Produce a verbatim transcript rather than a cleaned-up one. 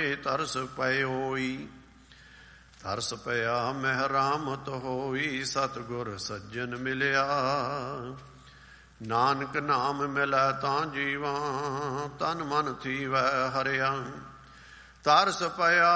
ਤੇ ਤਰਸ ਪਏ ਹੋਈ। ਤਰਸ ਪਿਆ ਮਹਿਰਾਮਤ ਹੋਈ, ਸਤਿਗੁਰ ਸੱਜਣ ਮਿਲਿਆ। ਨਾਨਕ ਨਾਮ ਮਿਲੈ ਤਾਂ ਜੀਵਾਂ, ਤਨ ਮਨ ਥੀਵੈ ਹਰਿਆ। ਤਰਸ ਪਿਆ